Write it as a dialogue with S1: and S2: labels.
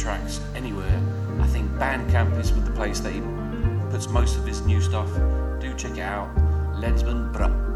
S1: tracks anywhere. I think Bandcamp is the place that he puts most of his new stuff. Do check it out. Lensman Bruh.